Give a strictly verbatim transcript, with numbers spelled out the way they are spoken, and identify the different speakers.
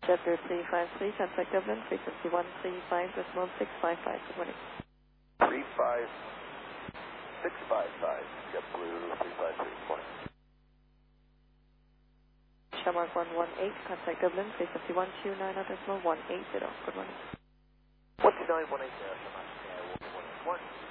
Speaker 1: JetBlue three five three, contact Dublin, frequency one three five decimal six five five. Good morning.
Speaker 2: three five six five five, JetBlue three five three, good morning.
Speaker 1: Shamrock one one eight, contact Dublin, frequency one two nine decimal one eight zero. Good morning.
Speaker 2: one two nine one eight zero, Shamrock one one one.